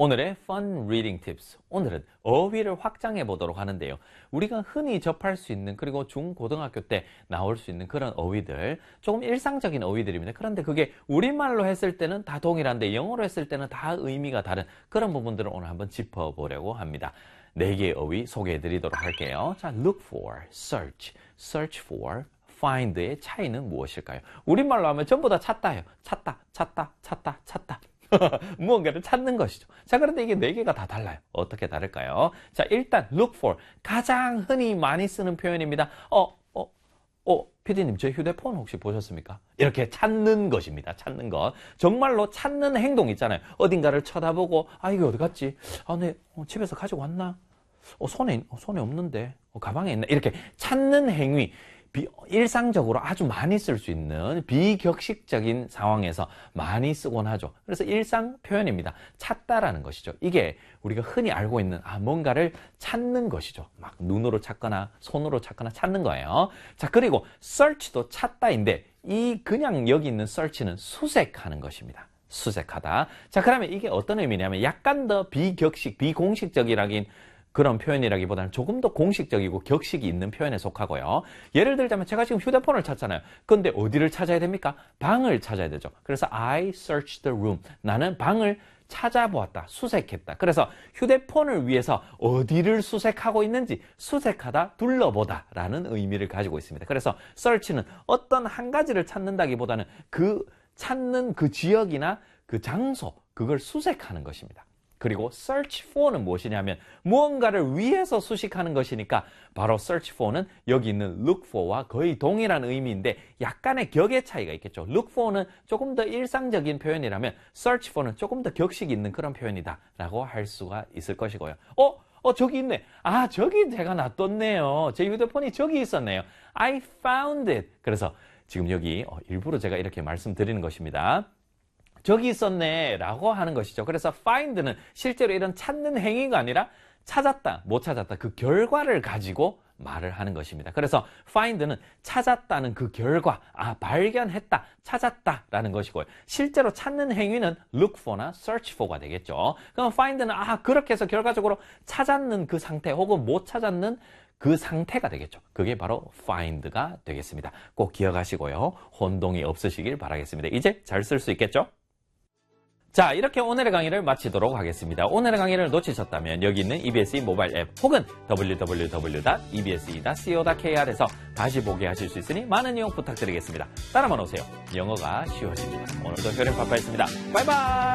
오늘의 Fun Reading Tips. 오늘은 어휘를 확장해 보도록 하는데요. 우리가 흔히 접할 수 있는 그리고 중고등학교 때 나올 수 있는 그런 어휘들, 조금 일상적인 어휘들입니다. 그런데 그게 우리말로 했을 때는 다 동일한데 영어로 했을 때는 다 의미가 다른 그런 부분들을 오늘 한번 짚어보려고 합니다. 4개의 어휘 소개해 드리도록 할게요. 자, look for, search, search for, find의 차이는 무엇일까요? 우리말로 하면 전부 다 찾다예요. 찾다, 찾다, 찾다, 찾다. 무언가를 찾는 것이죠. 자, 그런데 이게 4개가 다 달라요. 어떻게 다를까요? 자, 일단 look for, 가장 흔히 많이 쓰는 표현입니다. PD님, 제 휴대폰 혹시 보셨습니까? 이렇게 찾는 것입니다. 찾는 것. 정말로 찾는 행동 있잖아요. 어딘가를 쳐다보고, 이게 어디 갔지? 내 집에서 가지고 왔나? 손에 없는데? 가방에 있나? 이렇게 찾는 행위. 일상적으로 아주 많이 쓸 수 있는 비격식적인 상황에서 많이 쓰곤 하죠. 그래서 일상 표현입니다. 찾다라는 것이죠. 이게 우리가 흔히 알고 있는 뭔가를 찾는 것이죠. 막 눈으로 찾거나 손으로 찾거나 찾는 거예요. 자, 그리고 search도 찾다인데 그냥 여기 있는 search는 수색하는 것입니다. 수색하다. 자, 그러면 이게 어떤 의미냐면 약간 더 비공식적이라긴 그런 표현이라기보다는 조금 더 공식적이고 격식이 있는 표현에 속하고요. 예를 들자면 제가 지금 휴대폰을 찾잖아요. 근데 어디를 찾아야 됩니까? 방을 찾아야 되죠. 그래서 I searched the room. 나는 방을 찾아보았다. 수색했다. 그래서 휴대폰을 위해서 어디를 수색하고 있는지 수색하다, 둘러보다 라는 의미를 가지고 있습니다. 그래서 search는 어떤 한 가지를 찾는다기보다는 찾는 그 지역이나 그 장소, 그걸 수색하는 것입니다. 그리고 search for는 무엇이냐면 무언가를 위해서 수식하는 것이니까 바로 search for는 여기 있는 look for와 거의 동일한 의미인데 약간의 격의 차이가 있겠죠. look for는 조금 더 일상적인 표현이라면 search for는 조금 더 격식이 있는 그런 표현이다 라고 할 수가 있을 것이고요. 저기 있네. 저기 제가 놔뒀네요. 제 휴대폰이 저기 있었네요. I found it. 그래서 지금 여기 일부러 제가 이렇게 말씀드리는 것입니다. 저기 있었네 라고 하는 것이죠. 그래서 find는 실제로 이런 찾는 행위가 아니라 찾았다, 못 찾았다 그 결과를 가지고 말을 하는 것입니다. 그래서 find는 찾았다는 그 결과, 발견했다, 찾았다 라는 것이고요. 실제로 찾는 행위는 look for나 search for가 되겠죠. 그럼 find는 그렇게 해서 결과적으로 찾았는 그 상태 혹은 못 찾았는 그 상태가 되겠죠. 그게 바로 find가 되겠습니다. 꼭 기억하시고요. 혼동이 없으시길 바라겠습니다. 이제 잘 쓸 수 있겠죠? 자, 이렇게 오늘의 강의를 마치도록 하겠습니다. 오늘의 강의를 놓치셨다면 여기 있는 EBS 모바일 앱 혹은 www.ebse.co.kr에서 다시 보게 하실 수 있으니 많은 이용 부탁드리겠습니다. 따라만 오세요. 영어가 쉬워집니다. 오늘도 효령파파였습니다. 바이바이!